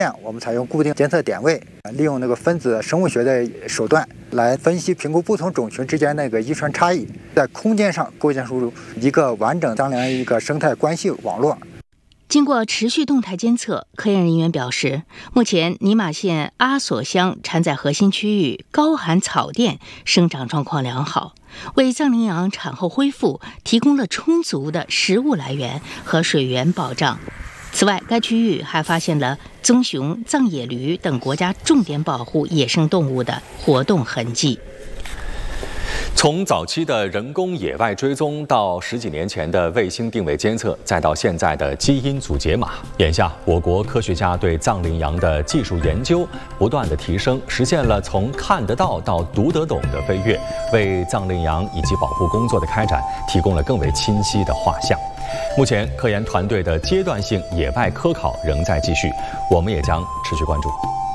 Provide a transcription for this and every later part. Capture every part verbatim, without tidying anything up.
我们采用固定监测点位，利用那个分子生物学的手段来分析评估不同种群之间那个遗传差异，在空间上构建出一个完整丈量一个生态关系网络。 经过持续动态监测，科研人员表示，目前尼玛县阿索乡产仔核心区域高含草甸生长状况良好，为藏羚羊产后恢复提供了充足的食物来源和水源保障。此外，该区域还发现了棕熊、藏野驴等国家重点保护野生动物的活动痕迹。 从早期的人工野外追踪，到十几年前的卫星定位监测，再到现在的基因组解码，眼下我国科学家对藏羚羊的技术研究不断的提升，实现了从看得到到读得懂的飞跃，为藏羚羊以及保护工作的开展提供了更为清晰的画像。目前，科研团队的阶段性野外科考仍在继续，我们也将持续关注。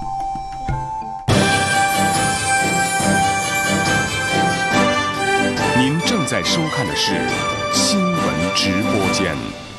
您正在收看的是新闻直播间。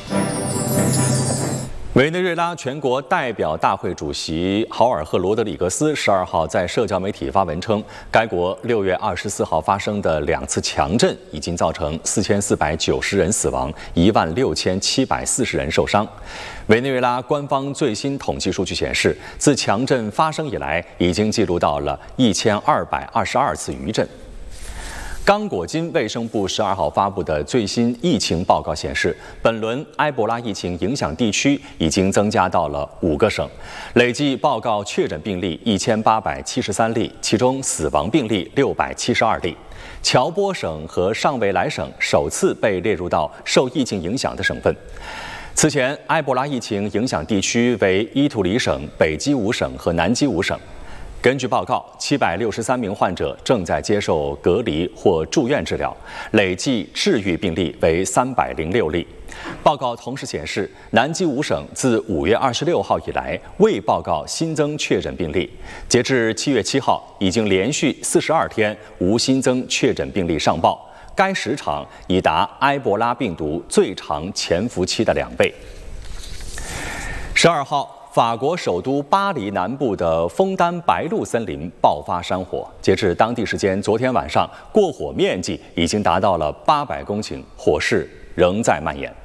委内瑞拉全国代表大会主席豪尔赫罗德里格斯十二号在社交媒体发文称，该国六月二十四号发生的两次强震已经造成四千四百九十人死亡，一万六千七百四十人受伤。委内瑞拉官方最新统计数据显示，自强震发生以来，已经记录到了一千二百二十二次余震。刚果金卫生部十二号发布的最新疫情报告显示，本轮埃博拉疫情影响地区已经增加到了五个省，累计报告确诊病例一千八百七十三例，其中死亡病例六百七十二例。乔波省和上未来省首次被列入到受疫情影响的省份。此前，埃博拉疫情影响地区为伊图里省、北基伍省和南基伍省。根据报告，七百六十三名患者正在接受隔离或住院治疗，累计治愈病例为三百零六例。报告同时显示，南基伍省自五月二十六号以来未报告新增确诊病例，截至七月七号，已经连续四十二天无新增确诊病例上报，该时长已达埃博拉病毒最长潜伏期的两倍。十二号。法国首都巴黎南部的枫丹白露森林爆发山火，截至当地时间昨天晚上，过火面积已经达到了八百公顷，火势仍在蔓延。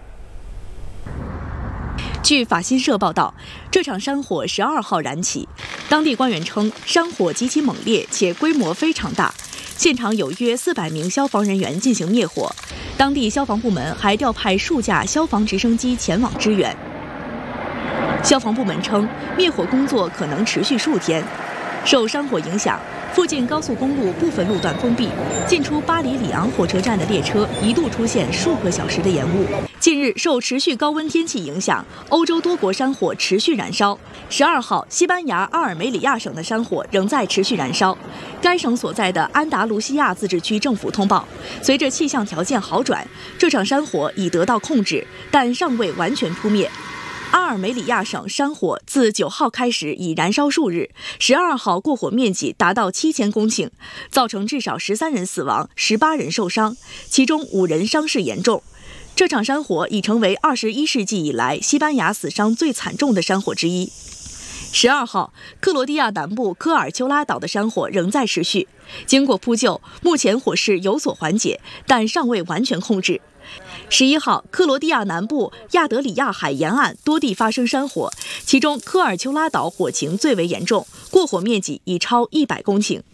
据法新社报道，这场山火十二号燃起，当地官员称，山火极其猛烈且规模非常大，现场有约四百名消防人员进行灭火，当地消防部门还调派数架消防直升机前往支援。消防部门称，灭火工作可能持续数天。受山火影响，附近高速公路部分路段封闭，进出巴黎里昂火车站的列车一度出现数个小时的延误。近日，受持续高温天气影响，欧洲多国山火持续燃烧。十二号，西班牙阿尔梅里亚省的山火仍在持续燃烧。该省所在的安达卢西亚自治区政府通报，随着气象条件好转，这场山火已得到控制，但尚未完全扑灭。阿尔梅里亚省山火自九号开始已燃烧数日，十二号过火面积达到七千公顷，造成至少十三人死亡、十八人受伤，其中五人伤势严重。这场山火已成为二十一世纪以来西班牙死伤最惨重的山火之一。十二号，克罗地亚南部科尔丘拉岛的山火仍在持续，经过扑救，目前火势有所缓解，但尚未完全控制。十一号，克罗地亚南部亚德里亚海沿岸多地发生山火，其中科尔丘拉岛火情最为严重，过火面积已超一百公顷。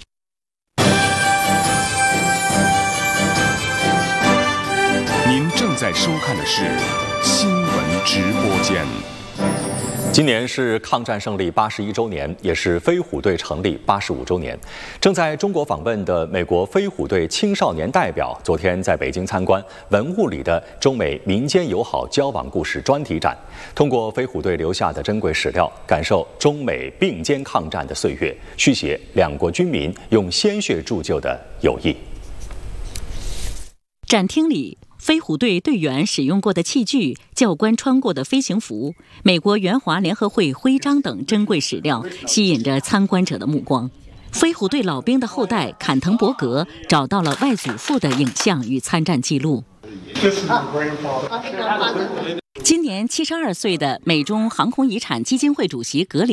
您正在收看的是新闻直播间。 今年是抗战胜利八十一周年，也是飞虎队成立八十五周年。正在中国访问的美国飞虎队青少年代表，昨天在北京参观文物里的中美民间友好交往故事专题展，通过飞虎队留下的珍贵史料，感受中美并肩抗战的岁月，续写两国军民用鲜血铸就的友谊。 展厅里，飞虎队队员使用过的器具、教官穿过的飞行服、美国援华联合会徽章等珍贵史料，吸引着参观者的目光。飞虎队老兵的后代坎腾伯格找到了外祖父的影像与参战记录。今年七十二岁的美中航空遗产基金会主席格林